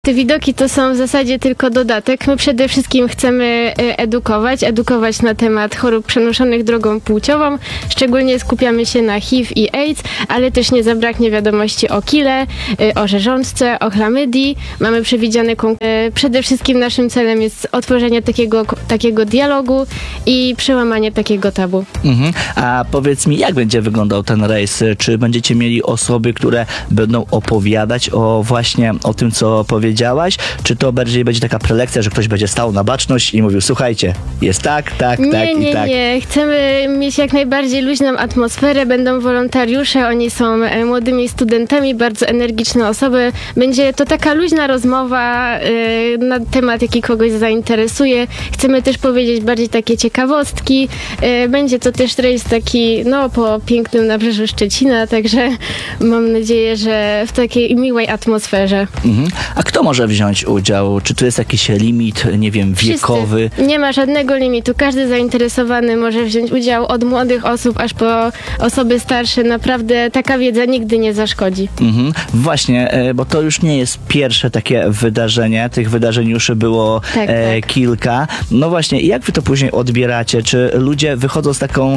Te widoki to są w zasadzie tylko dodatek. My przede wszystkim chcemy edukować na temat chorób przenoszonych drogą płciową. Szczególnie skupiamy się na HIV i AIDS, ale też nie zabraknie wiadomości o kile, o rzeżączce, o chlamydii. Mamy przewidziane przede wszystkim naszym celem jest otworzenie takiego dialogu i przełamanie takiego tabu. A powiedz mi, jak będzie wyglądał ten rejs? Czy będziecie mieli osoby, które będą opowiadać o tym, co powiedziałaś? Czy to bardziej będzie taka prelekcja, że ktoś będzie stał na baczność i mówił, słuchajcie, jest tak. Nie. Chcemy mieć jak najbardziej luźną atmosferę. Będą wolontariusze, oni są młodymi studentami, bardzo energiczne osoby. Będzie to taka luźna rozmowa na temat, jaki kogoś zainteresuje. Chcemy też powiedzieć bardziej takie ciekawostki. Będzie to też rejs taki, po pięknym nabrzeżu Szczecina, także mam nadzieję, że w takiej miłej atmosferze. A kto może wziąć udział? Czy tu jest jakiś limit, wiekowy? Wszyscy. Nie ma żadnego limitu. Każdy zainteresowany może wziąć udział, od młodych osób aż po osoby starsze. Naprawdę taka wiedza nigdy nie zaszkodzi. Właśnie, bo to już nie jest pierwsze takie wydarzenie. Tych wydarzeń już było kilka. No właśnie, jak wy to później odbieracie? Czy ludzie wychodzą z taką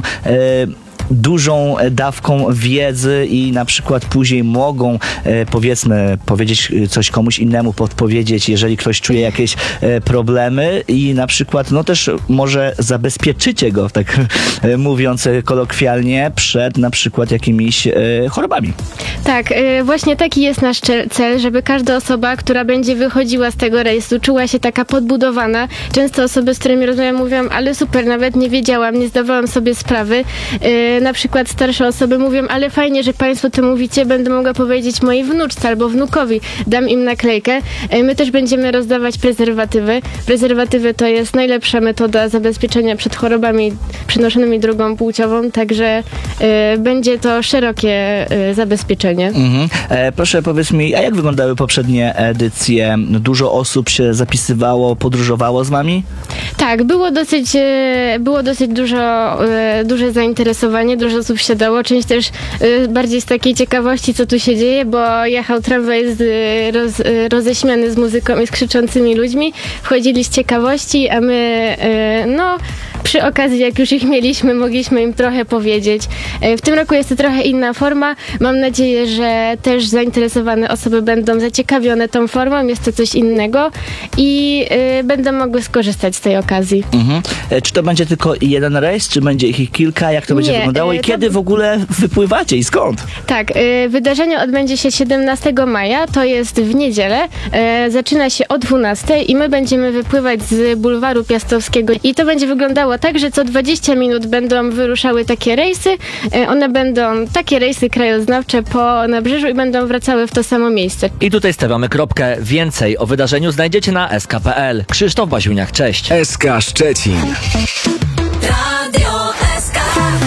dużą dawką wiedzy i na przykład później mogą, powiedzieć coś komuś innemu, podpowiedzieć, jeżeli ktoś czuje jakieś problemy i na przykład, też może zabezpieczycie go, tak mówiąc kolokwialnie, przed na przykład jakimiś chorobami. Tak, właśnie taki jest nasz cel, żeby każda osoba, która będzie wychodziła z tego rejsu, czuła się taka podbudowana. Często osoby, z którymi rozmawiam, mówią, ale super, nawet nie wiedziałam, nie zdawałam sobie sprawy. Na przykład starsze osoby mówią, ale fajnie, że państwo to mówicie, będę mogła powiedzieć mojej wnuczce albo wnukowi, dam im naklejkę. My też będziemy rozdawać prezerwatywy. Prezerwatywy to jest najlepsza metoda zabezpieczenia przed chorobami przenoszonymi drogą płciową, także będzie to szerokie zabezpieczenie. Proszę powiedz mi, a jak wyglądały poprzednie edycje? Dużo osób się zapisywało, podróżowało z wami? Tak, było dosyć duże zainteresowanie, dużo osób wsiadało, część też bardziej z takiej ciekawości, co tu się dzieje, bo jechał tramwaj roześmiany z muzyką i z krzyczącymi ludźmi, wchodzili z ciekawości, a my przy okazji, jak już ich mieliśmy, mogliśmy im trochę powiedzieć. W tym roku jest to trochę inna forma. Mam nadzieję, że też zainteresowane osoby będą zaciekawione tą formą. Jest to coś innego i będą mogły skorzystać z tej okazji. Czy to będzie tylko jeden rejs, czy będzie ich kilka? Jak to będzie wyglądało i kiedy w ogóle wypływacie i skąd? Tak, wydarzenie odbędzie się 17 maja, to jest w niedzielę. Zaczyna się o 12 i my będziemy wypływać z bulwaru Piastowskiego i to będzie wyglądało tak, że co 20 minut będą wyruszały takie rejsy. One będą takie rejsy krajoznawcze po nabrzeżu i będą wracały w to samo miejsce. I tutaj stawiamy kropkę. Więcej o wydarzeniu znajdziecie na sk.pl. Krzysztof Baziuniak, cześć. SK Szczecin. Radio SK.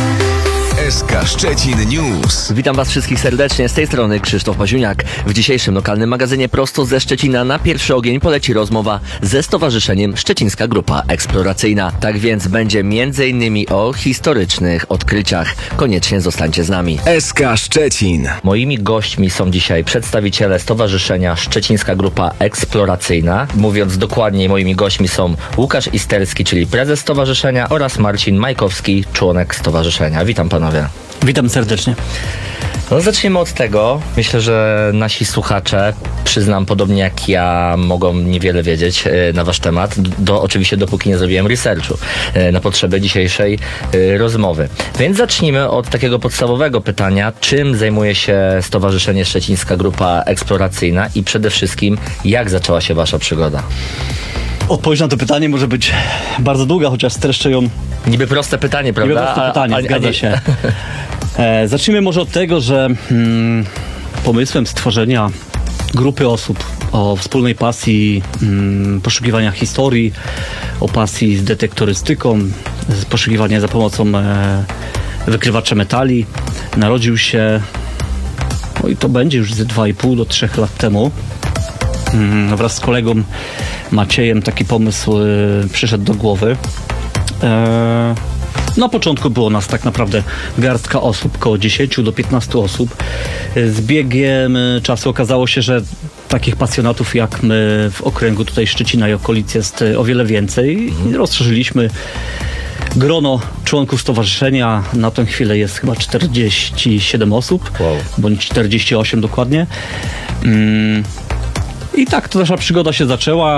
SK Szczecin News. Witam was wszystkich serdecznie, z tej strony Krzysztof Baziuniak. W dzisiejszym lokalnym magazynie prosto ze Szczecina na pierwszy ogień poleci rozmowa ze Stowarzyszeniem Szczecińska Grupa Eksploracyjna. Tak więc będzie m.in. o historycznych odkryciach. Koniecznie zostańcie z nami. SK Szczecin. Moimi gośćmi są dzisiaj przedstawiciele Stowarzyszenia Szczecińska Grupa Eksploracyjna. Mówiąc dokładniej, moimi gośćmi są Łukasz Isterski, czyli prezes stowarzyszenia, oraz Marcin Majkowski, członek stowarzyszenia. Witam panowie. Witam serdecznie. Zacznijmy od tego. Myślę, że nasi słuchacze, przyznam, podobnie jak ja, mogą niewiele wiedzieć na wasz temat. Oczywiście dopóki nie zrobiłem researchu na potrzeby dzisiejszej rozmowy. Więc zacznijmy od takiego podstawowego pytania. Czym zajmuje się Stowarzyszenie Szczecińska Grupa Eksploracyjna i przede wszystkim jak zaczęła się wasza przygoda? Odpowiedź na to pytanie może być bardzo długa, chociaż streszczę ją. Niby proste pytanie, prawda? Niby proste pytanie, zgadza się. Zacznijmy może od tego, że pomysłem stworzenia grupy osób o wspólnej pasji poszukiwania historii, o pasji z detektorystyką, z poszukiwania za pomocą wykrywacza metali narodził się, i to będzie już ze 2,5 do 3 lat temu. Wraz z kolegą Maciejem taki pomysł przyszedł do głowy. Na początku było nas tak naprawdę garstka osób, około 10 do 15 osób. Z biegiem czasu okazało się, że takich pasjonatów jak my w okręgu tutaj Szczecina i okolic jest o wiele więcej. I rozszerzyliśmy grono członków stowarzyszenia. Na tę chwilę jest chyba 47 osób, bądź 48 dokładnie. I tak to nasza przygoda się zaczęła.